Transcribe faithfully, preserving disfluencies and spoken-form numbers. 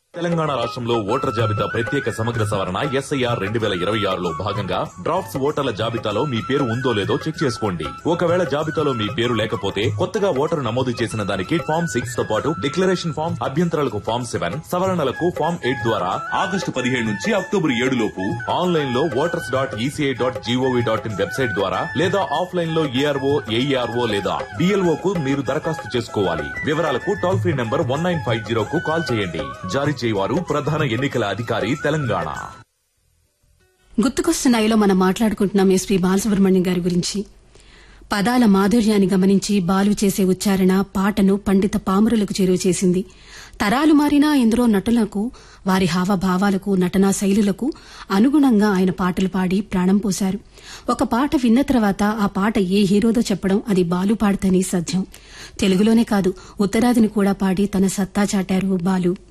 తెలంగాణ రాష్ట్రంలో ఓటర్ల జాబితా ప్రత్యేక సమగ్ర సవరణ ఎస్ఐఆర్ రెండు వేల ఇరవై ఆరులో భాగంగా డ్రాఫ్ట్స్ ఓటర్ల జాబితాలో మీ పేరు ఉందో లేదో చెక్ చేసుకోండి. ఒకవేళ జాబితాలో మీ పేరు లేకపోతే కొత్తగా ఓటరు నమోదు చేసిన దానికి ఫామ్ సిక్స్ తో పాటు డిక్లరేషన్ ఫామ్, అభ్యంతరాలకు ఫామ్ సెవెన్, సవరణలకు ఫామ్ ఎయిట్ ద్వారా ఆగస్టు పదిహేడు నుంచి అక్టోబర్ ఏడు లోపు ఆన్లైన్ లో voters dot ECI dot GOV dot in website ద్వారా లేదా ఆఫ్లైన్ లో ఏఆర్ఓ, ఏఈఆర్ఓ లేదా డిఎల్ఓ కు మీరు దరఖాస్తు చేసుకోవాలి. వివరాలకు toll free number one nine five zero కు కాల్ చేయండి. జారీ చేయవారు ప్రధాన ఎన్నికల అధికారి తెలంగాణ. గుర్తుకొస్తున్నాయిలో మనం మాట్లాడుకుంటున్నాం ఎస్పీ బాలసుబ్రహ్మణ్యం గారి గురించి. పదాల మాధుర్యాన్ని గమనించి బాలు చేసే ఉచ్చారణ పాటను పండిత పామరులకు చేరువ చేసింది. తరాలు మారినా ఇందులో నటులకు వారి హావభావాలకు, నటనా శైలులకు అనుగుణంగా ఆయన పాటలు పాడి ప్రాణం పోశారు. ఒక పాట విన్న తర్వాత ఆ పాట ఏ హీరోదో చెప్పడం అది బాలు పాడితేనే సాధ్యం. తెలుగులోనే కాదు ఉత్తరాదిని కూడా పాడి తన సత్తా చాటారు బాలు.